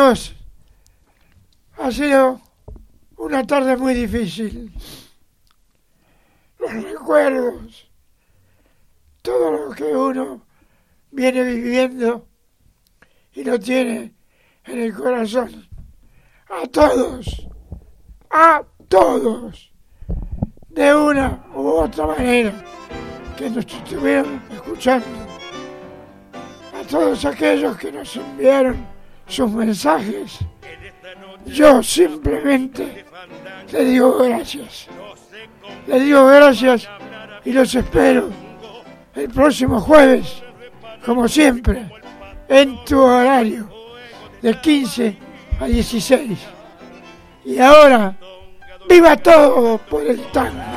amigos, ha sido una tarde muy difícil. Los recuerdos, todo lo que uno viene viviendo y lo tiene en el corazón. A todos, de una u otra manera, que nos estuvieron escuchando. A todos aquellos que nos enviaron sus mensajes, yo simplemente le digo gracias. Le digo gracias y los espero el próximo jueves, como siempre, en tu horario, de 15 a 16. Y ahora, ¡viva todo por el tango!